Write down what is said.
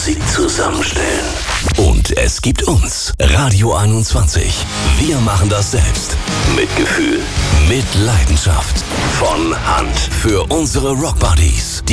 Musik zusammenstellen. Und es gibt uns, Radio 21. Wir machen das selbst. Mit Gefühl, mit Leidenschaft. Von Hand für unsere Rockbuddies.